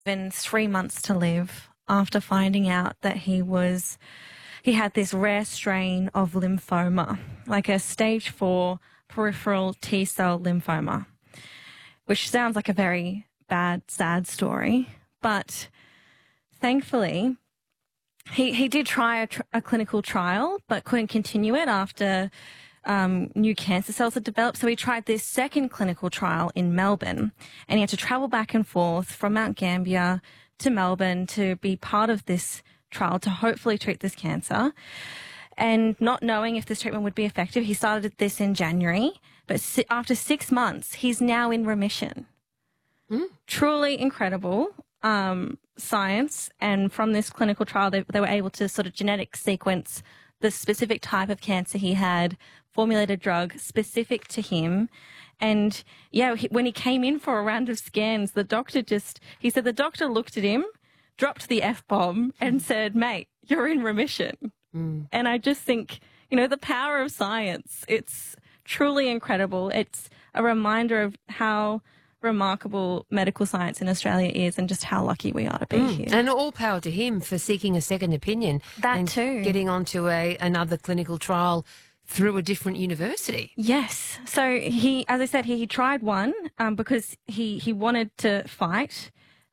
given 3 months to live after finding out that he had this rare strain of lymphoma, like a stage 4 peripheral T-cell lymphoma, which sounds like a very bad, sad story. But thankfully, he did try a clinical trial but couldn't continue it after new cancer cells had developed. So he tried this second clinical trial in Melbourne, and he had to travel back and forth from Mount Gambier to Melbourne to be part of this trial to hopefully treat this cancer. And not knowing if this treatment would be effective, he started this in January. But after 6 months, he's now in remission. Truly incredible science. And from this clinical trial, they were able to sort of genetic sequence the specific type of cancer he had, formulate a drug specific to him. And yeah, when he came in for a round of scans, the doctor the doctor looked at him, dropped the F-bomb and said, "Mate, you're in remission." And I just think, the power of science, it's truly incredible. It's a reminder of how remarkable medical science in Australia is and just how lucky we are to be here. And all power to him for seeking a second opinion. That too. Getting onto another clinical trial through a different university. Yes. So he, as I said, he tried one because he wanted to fight.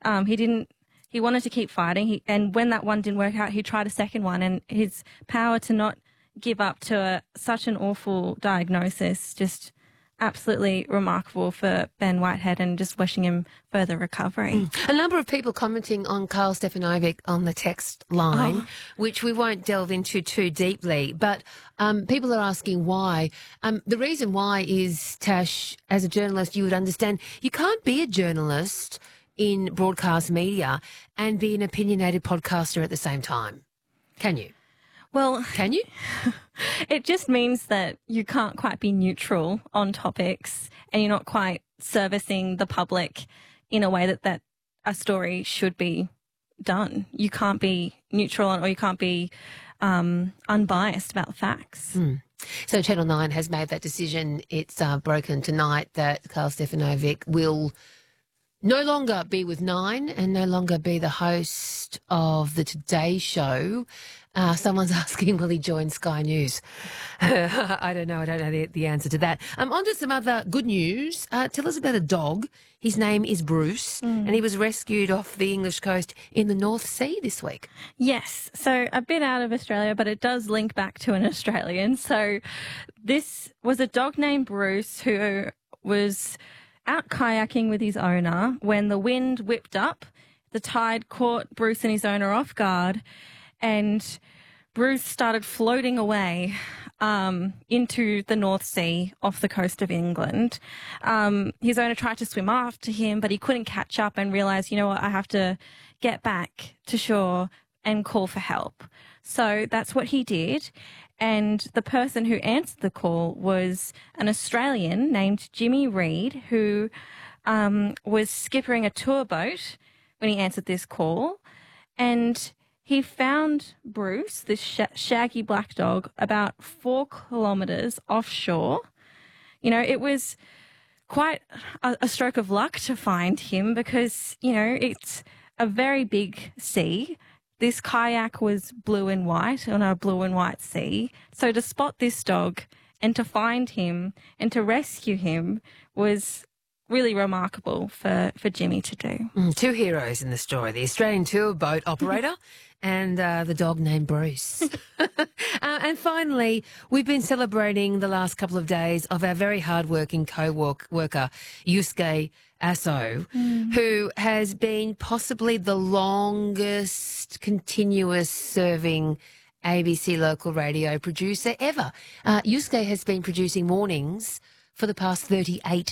He wanted to keep fighting. And when that one didn't work out, he tried a second one. And his power to not give up to such an awful diagnosis, just absolutely remarkable for Ben Whitehead, and just wishing him further recovery. A number of people commenting on Karl Stefanovic on the text line, which we won't delve into too deeply, but people are asking why. The reason why is, Tash, as a journalist, you would understand you can't be a journalist in broadcast media and be an opinionated podcaster at the same time. Can you? Well, can you? It just means that you can't quite be neutral on topics, and you're not quite servicing the public in a way that a story should be done. You can't be neutral or you can't be unbiased about facts. So Channel 9 has made that decision. It's broken tonight that Karl Stefanovic will no longer be with Nine and no longer be the host of the Today Show. Someone's asking, will he join Sky News? I don't know. I don't know the answer to that. On to some other good news. Tell us about a dog. His name is Bruce, and he was rescued off the English coast in the North Sea this week. Yes. So a bit out of Australia, but it does link back to an Australian. So this was a dog named Bruce who was out kayaking with his owner when the wind whipped up. The tide caught Bruce and his owner off guard, and Bruce started floating away into the North Sea off the coast of England. His owner tried to swim after him, but he couldn't catch up and realised, what, I have to get back to shore and call for help. So that's what he did. And the person who answered the call was an Australian named Jimmy Reed, who was skippering a tour boat when he answered this call. And he found Bruce, this shaggy black dog, about 4 kilometres offshore. It was quite a stroke of luck to find him because, it's a very big sea. This kayak was blue and white on a blue and white sea. So to spot this dog and to find him and to rescue him was really remarkable for Jimmy to do. Two heroes in the story, the Australian tour boat operator and the dog named Bruce. And finally, we've been celebrating the last couple of days of our very hard-working co-worker, Yusuke Aso, who has been possibly the longest continuous serving ABC local radio producer ever. Yusuke has been producing mornings for the past 38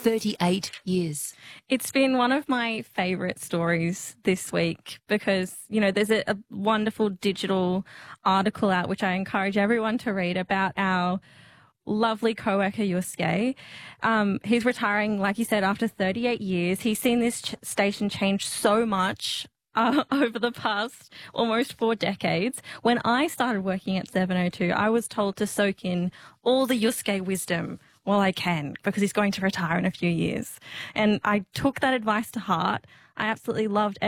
years. It's been one of my favourite stories this week because, there's a wonderful digital article out which I encourage everyone to read about our lovely co-worker Yusuke. He's retiring, like you said, after 38 years. He's seen this station change so much over the past almost 4 decades. When I started working at 702, I was told to soak in all the Yusuke wisdom while I can because he's going to retire in a few years. And I took that advice to heart. I absolutely loved